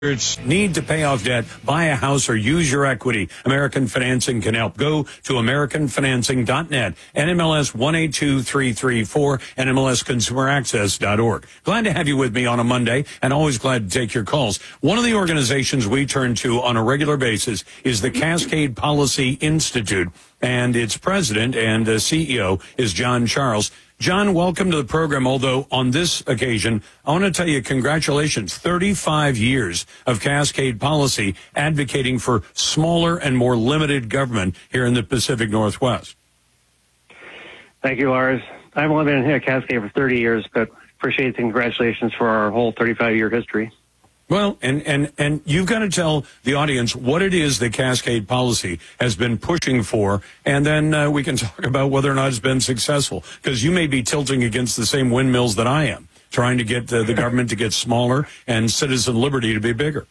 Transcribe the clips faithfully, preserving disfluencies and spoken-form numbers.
It's need to pay off debt, buy a house, or use your equity. American Financing can help. Go to american financing dot net, N M L S one eight two three three four, N M L S consumer access dot org. Glad to have you with me on a Monday, and always glad to take your calls. One of the organizations we turn to on a regular basis is the Cascade Policy Institute, and its president and uh, C E O is John Charles. John, welcome to the program, although on this occasion, I want to tell you congratulations. thirty-five years of Cascade Policy advocating for smaller and more limited government here in the Pacific Northwest. Thank you, Lars. I've only been here at Cascade for thirty years, but appreciate the congratulations for our whole thirty-five-year history. Well, and, and, and you've got to tell the audience what it is that Cascade Policy has been pushing for, and then uh, we can talk about whether or not it's been successful, because you may be tilting against the same windmills that I am, trying to get uh, the government to get smaller and citizen liberty to be bigger.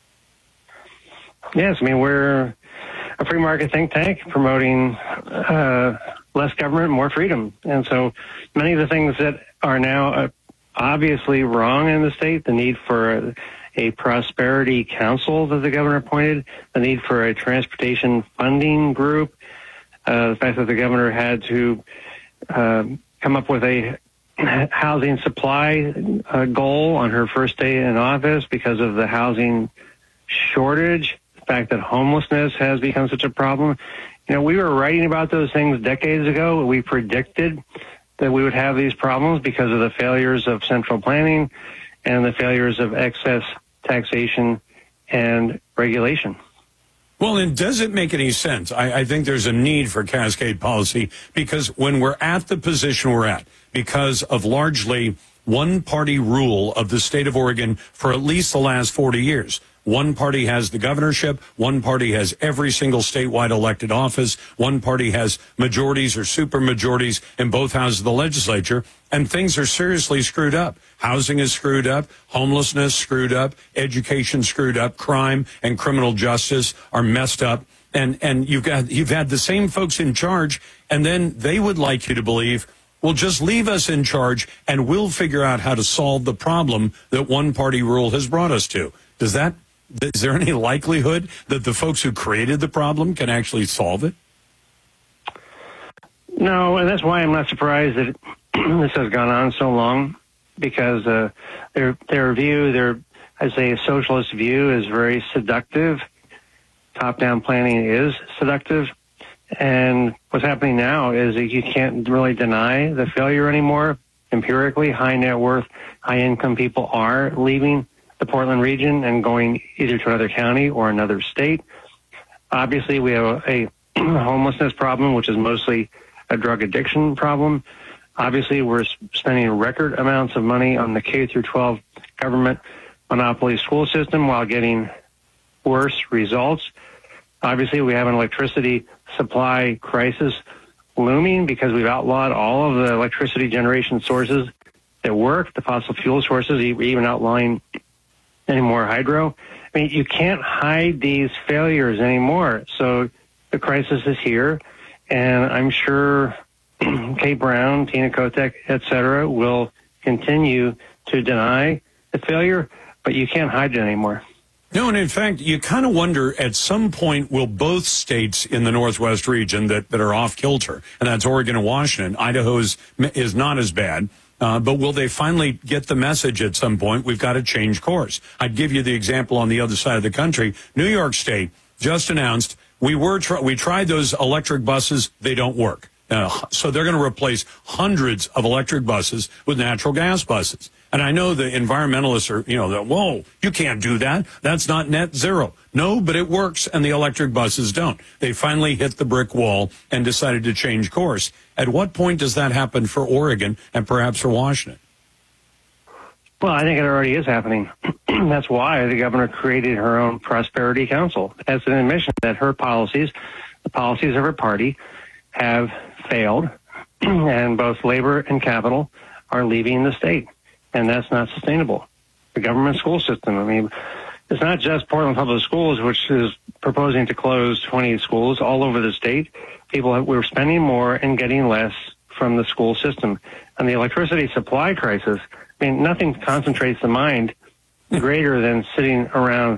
Yes, I mean, we're a free market think tank promoting uh, less government, more freedom. And so many of the things that are now uh, obviously wrong in the state, the need for a, a prosperity council that the governor appointed, the need for a transportation funding group, uh, the fact that the governor had to uh, come up with a housing supply uh, goal on her first day in office because of the housing shortage, the fact that homelessness has become such a problem. You know, we were writing about those things decades ago. We predicted that we would have these problems because of the failures of central planning and the failures of excess taxation and regulation. Well, and does it make any sense? I, I think there's a need for Cascade Policy because when we're at the position we're at, because of largely one-party rule of the state of Oregon for at least the last forty years, one party has the governorship, one party has every single statewide elected office, one party has majorities or supermajorities in both houses of the legislature, and things are seriously screwed up. Housing is screwed up, homelessness screwed up, education screwed up, crime and criminal justice are messed up, and and you've got you've had the same folks in charge, and then they would like you to believe, well, just leave us in charge and we'll figure out how to solve the problem that one party rule has brought us to. Does that Is there any likelihood that the folks who created the problem can actually solve it? No, and that's why I'm not surprised that this has gone on so long, because uh, their their view, their, I say, a socialist view is very seductive. Top-down planning is seductive. And what's happening now is that you can't really deny the failure anymore. Empirically, high net worth, high-income people are leaving the Portland region and going either to another county or another state. Obviously, we have a, a homelessness problem, which is mostly a drug addiction problem. Obviously, we're spending record amounts of money on the K through twelve government monopoly school system while getting worse results. Obviously, we have an electricity supply crisis looming because we've outlawed all of the electricity generation sources that work, the fossil fuel sources, even outlawing any more hydro. I mean, you can't hide these failures anymore. So the crisis is here, and I'm sure Kate Brown, Tina Kotek, et cetera, will continue to deny the failure, but you can't hide it anymore. No, and in fact, you kind of wonder at some point will both states in the Northwest region that, that are off kilter, and that's Oregon and Washington, Idaho is, is not as bad, Uh, but will they finally get the message at some point? We've got to change course. I'd give you the example on the other side of the country. New York State just announced we were tr- we tried those electric buses. They don't work. Uh, so they're going to replace hundreds of electric buses with natural gas buses. And I know the environmentalists are, you know, that, whoa, you can't do that. That's not net zero. No, but it works, and the electric buses don't. They finally hit the brick wall and decided to change course. At what point does that happen for Oregon and perhaps for Washington? Well, I think it already is happening. That's why the governor created her own prosperity council as an admission that her policies, the policies of her party, have failed, and both labor and capital are leaving the state, and that's not sustainable. The government school system, I mean, it's not just Portland Public Schools, which is proposing to close twenty schools all over the state. People, we're spending more and getting less from the school system. And the electricity supply crisis, I mean, nothing concentrates the mind greater than sitting around